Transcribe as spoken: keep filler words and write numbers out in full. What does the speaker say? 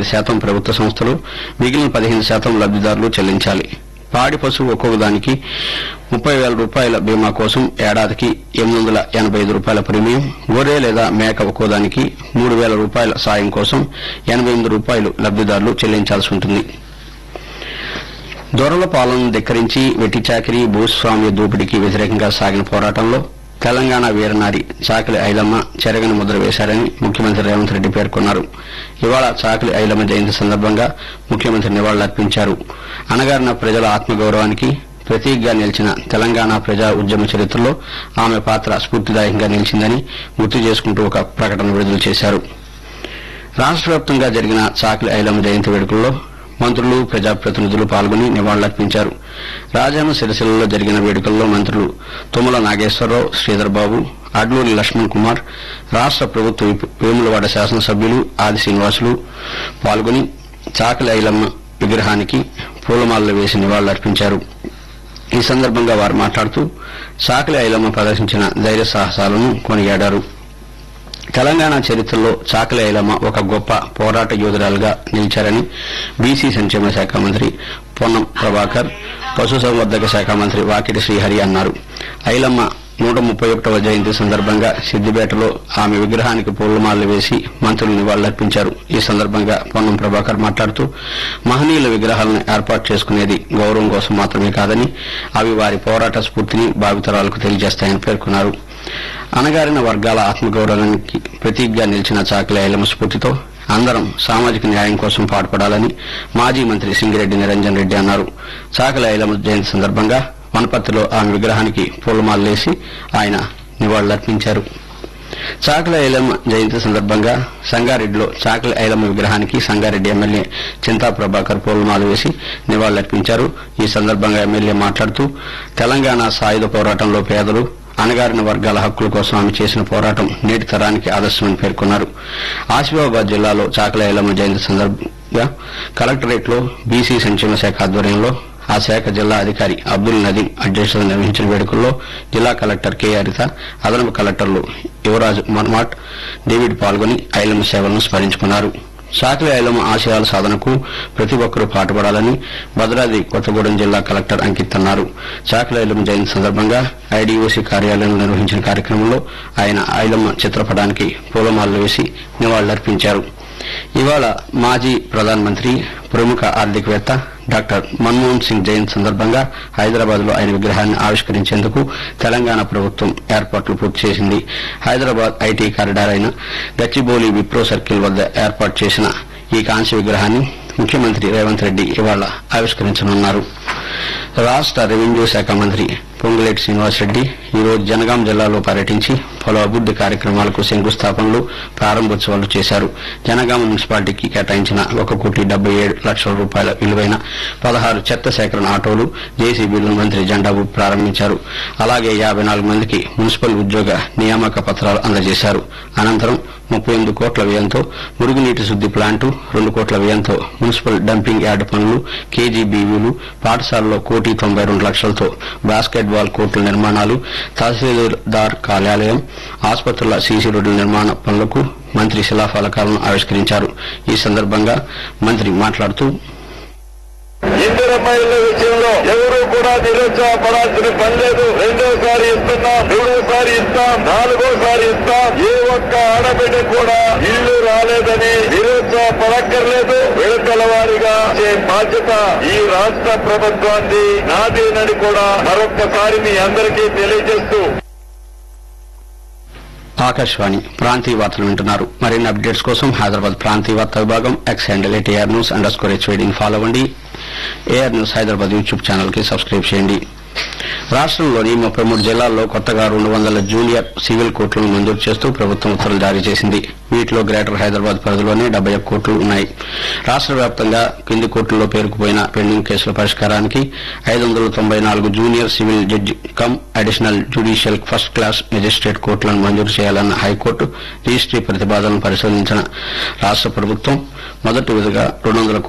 శాతం ప్రభుత్వ సంస్థలు, మిగిలిన పదిహేను శాతం లబ్దిదారులు చెల్లించాలి. పాడి పశువు ఒక్కొక్క దానికి ముప్పై వేల రూపాయల బీమా కోసం ఏడాదికి ఎనిమిది వందల ఎనబై ఐదు రూపాయల ప్రీమియం, గొర్రె లేదా మేక ఒక్కోదానికి మూడు వేల రూపాయల సాయం కోసం ఎనబై ఎనిమిది రూపాయలు లబ్దిదారులు చెల్లించాల్సి ఉంటుంది. దొరల పాలనను ధిక్కరించి వెట్టి చాకిరీ, భూస్వామ్య దోపిడీకి వ్యతిరేకంగా సాగిన పోరాటంలో తెలంగాణ వీరనారి చాకలి ఐలమ్మ చెరగని ముద్ర వేశారని ముఖ్యమంత్రి రేవంత్ రెడ్డి పేర్కొన్నారు. ఇవాళ చాకలి ఐలమ్మ జయంతి సందర్భంగా ముఖ్యమంత్రి నివాళులర్పించారు. అణగారిన ప్రజల ఆత్మగౌరవానికి ప్రతీకగా నిలిచిన తెలంగాణ ప్రజా ఉద్యమ చరిత్రలో ఆమె పాత్ర స్ఫూర్తిదాయకంగా నిలిచిందని గుర్తు చేసుకుంటూ ఒక ప్రకటన విడుదల చేశారు. రాష్ట వ్యాప్తంగా జరిగిన చాకలి ఐలమ్మ జయంతి వేడుకల్లో మంత్రులు, ప్రజాప్రతినిధులు పాల్గొని నివాళులర్పించారు. రాజన్న సిరిసిల్లలో జరిగిన వేడుకల్లో మంత్రులు తుమ్మల నాగేశ్వరరావు, శ్రీధర్బాబు, అడ్లూరి లక్ష్మణ్ కుమార్, రాష్ట ప్రభుత్వ వేములవాడ శాసనసభ్యులు ఆది శ్రీనివాసులు పాల్గొని చాకలి ఐలమ్మ విగ్రహానికి పూలమాలలు వేసి నివాళులర్పించారు. ఈ సందర్భంగా వారు మాట్లాడుతూ చాకలి ఐలమ్మ ప్రదర్శించిన ధైర్య సాహసాలను కొనియాడారు. తెలంగాణ చరిత్రలో చాకలి ఐలమ్మ ఒక గొప్ప పోరాట యోధురాలుగా నిలిచారని బీసీ సంక్షేమ శాఖ మంత్రి పొన్నం ప్రభాకర్, పశుసంవర్ధక శాఖ మంత్రి వాకిటి శ్రీహరి అన్నారు. ఐలమ్మ నూట ముప్పై ఒకటవ జయంతి సందర్భంగా సిద్దిపేటలో ఆమె విగ్రహానికి పూలమాలలు వేసి మంత్రులు నివాళులర్పించారు. ఈ సందర్భంగా పొన్నం ప్రభాకర్ మాట్లాడుతూ మహనీయుల విగ్రహాలను ఏర్పాటు చేసుకునేది గౌరవం కోసం మాత్రమే కాదని అవి వారి పోరాట స్ఫూర్తిని భావితరాలకు తెలియజేస్తాయని పేర్కొన్నారు. అణగారిన వర్గాల ఆత్మగౌరవానికి ప్రతీకగా నిలిచిన చాకలి ఐలమ్మ స్ఫూర్తితో అందరం సామాజిక న్యాయం కోసం పాటుపడాలని మాజీ మంత్రి సింగిరెడ్డి నిరంజన్ రెడ్డి అన్నారు. చాకలి ఐలమ్మ జయంతి సందర్భంగా వనపర్తిలో ఆమె విగ్రహానికి పూలమాలలేసి ఆయన నివాళులర్పించారు. చాకలి ఐలమ్మ జయంతి సందర్భంగా సంగారెడ్డిలో చాకలి ఐలమ్మ విగ్రహానికి సంగారెడ్డి ఎమ్మెల్యే చింతా ప్రభాకర్ పూలమాల వేసి నివాళులర్పించారు. ఈ సందర్భంగా ఎమ్మెల్యే మాట్లాడుతూ తెలంగాణ సాయుధ పోరాటంలో పేదలు, అణగారిన వర్గాల హక్కుల కోసం ఆమె చేసిన పోరాటం నేటి తరానికి ఆదర్శమని పేర్కొన్నారు. ఆసిఫాబాద్ జిల్లాలో చాకలి ఐలమ్మ జయంతి సందర్భంగా కలెక్టరేట్ లో బీసీ సంక్షేమ శాఖ ఆధ్వర్యంలో ఆ శాఖ జిల్లా అధికారి అబ్దుల్ నదీం అధ్యక్షతన నిర్వహించిన వేడుకల్లో జిల్లా కలెక్టర్ కె హరిత, అదనపు కలెక్టర్లు యువరాజు మన్మాట్, డేవిడ్ పాల్గొని ఐలమ్మ సేవలను స్మరించుకున్నారు. చాకలి ఐలమ్మ ఆశయాల సాధనకు ప్రతి ఒక్కరూ పాటుపడాలని భద్రాద్రి కొత్తగూడెం జిల్లా కలెక్టర్ అంకిత్ అన్నారు. చాకలి ఐలమ్మ జయంతి సందర్భంగా ఐడీఓసీ కార్యాలయంలో నిర్వహించిన కార్యక్రమంలో ఆయన ఐలమ్మ చిత్రపటానికి పూలమాలలు వేసి నివాళులర్పించారు. ఇవాళ మాజీ ప్రధానమంత్రి, ప్రముఖ ఆర్థికవేత్త డాక్టర్ మన్మోహన్ సింగ్ జయంతి సందర్భంగా హైదరాబాద్ లో ఆయన విగ్రహాన్ని ఆవిష్కరించేందుకు తెలంగాణ ప్రభుత్వం ఏర్పాట్లు పూర్తి చేసింది. హైదరాబాద్ ఐటీ కారిడార్ అయిన గచ్చిబౌలి విప్రో సర్కిల్ వద్ద ఏర్పాటు చేసిన ఈ కాంస్య విగ్రహాన్ని ముఖ్యమంత్రి రేవంత్ రెడ్డి ఇవాళ ఆవిష్కరించనున్నారు. రాష్ట రెవెన్యూ శాఖ మంత్రి పొంగులేటి శ్రీనివాసరెడ్డి ఈరోజు జనగాం జిల్లాలో పర్యటించి పలు అభివృద్ది కార్యక్రమాలకు శంకుస్థాపనలు, ప్రారంభోత్సవాలు చేశారు. జనగామ మున్సిపాలిటీకి కేటాయించిన ఒక కోటి డెబ్బై ఏడు లక్షల రూపాయల విలువైన పదహారు చెత్త సేకరణ ఆటోలు, జేసీబీలను మంత్రి జెండా ఊపి ప్రారంభించారు. అలాగే యాబై నాలుగు మందికి మున్సిపల్ ఉద్యోగ నియామక పత్రాలు అందజేశారు. అనంతరం ముప్పై ఎనిమిది కోట్ల వ్యయంతో మురుగునీటి శుద్ది ప్లాంటు, రెండు కోట్ల వ్యయంతో మున్సిపల్ డంపింగ్ యార్డు పనులు, కేజీబీవీలు, పాఠశాలలో కోటి తొంభై రెండు లక్షలతో బాస్కెట్ బాల్ కోర్టుల నిర్మాణాలు, తహసీల్దార్ కార్యాలయం, ఆసుపత్రుల సీసీ రోడ్ల నిర్మాణ పనులకు మంత్రి శిలాఫలకాలను ఆవిష్కరించారు. ఈ సందర్భంగా మంత్రి మాట్లాడుతూ ఇద్దరు అమ్మాయిల విషయంలో ఎవరు కూడా నిరుత్సాహపడాల్సిన పని లేదు. రెండోసారి ఇస్తున్నాం, మూడోసారి ఇస్తాం, నాలుగోసారి ఇస్తాం. ఏ ఒక్క ఆడబిడ్డ కూడా ఇల్లు రాలేదని నిరుత్సాహపడక్కర్లేదు. విడతల వారిగా ఇచ్చే బాధ్యత ఈ రాష్ట్ర ప్రభుత్వాన్ని నాదేనని కూడా మరొక్కసారి మీ అందరికీ తెలియజేస్తూ ఆకాశవాణి ప్రాంతీయ వార్తలు వింటున్నారు. మరిన్ని అప్డేట్స్ కోసం హైదరాబాద్ ప్రాంతీయ వార్తా విభాగం X handle at AR news under score హెచ్వైడీని follow అవ్వండి. AR news Hyderabad YouTube channel కి సబ్స్క్రైబ్ చేయండి. రాష్టంలోని ముప్పై మూడు జిల్లాల్లో కొత్తగా రెండు వందల జూనియర్ సివిల్ కోర్టులను మంజూరు చేస్తూ ప్రభుత్వం ఉత్తర్వులు జారీ చేసింది. వీటిలో గ్రేటర్ హైదరాబాద్ పరిధిలోనే డెబ్బై ఒక్క కోర్టులు ఉన్నాయి. రాష్ట్ర వ్యాప్తంగా కింది కోర్టుల్లో పేరుకుపోయిన పెండింగ్ కేసుల పరిష్కారానికి ఐదు వందల తొంభై నాలుగు junior civil judge come additional judicial first class magistrate కోర్టులను మంజూరు చేయాలన్న హైకోర్టు రిజిస్ట్రీ ప్రతిపాదనను పరిశోధించిన రాష్ట్ర ప్రభుత్వం మొదటి విధిగా రెండు వందల